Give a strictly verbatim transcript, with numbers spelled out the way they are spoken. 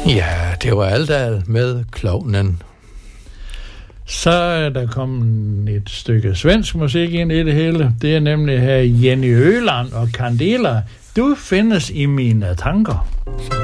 Ja, det var Aldal med Klovnen. Så er der kommet et stykke svensk musik ind i det hele. Det er nemlig her Jenny Øland og Candela. Du findes i mine tanker. Så.